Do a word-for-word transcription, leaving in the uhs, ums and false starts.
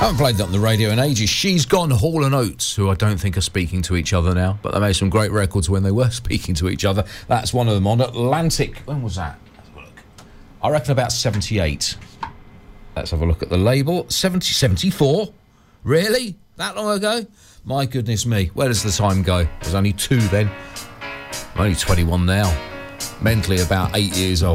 Haven't played that on the radio in ages. She's Gone, Hall and Oates, who I don't think are speaking to each other now, but they made some great records when they were speaking to each other. That's one of them on Atlantic. When was that? Let's have a look. I reckon about seventy-eight. Let's have a look at the label. seventy, seventy-four? Really? That long ago? My goodness me. Where does the time go? I was only two then. I'm only twenty-one now. Mentally about eight years old.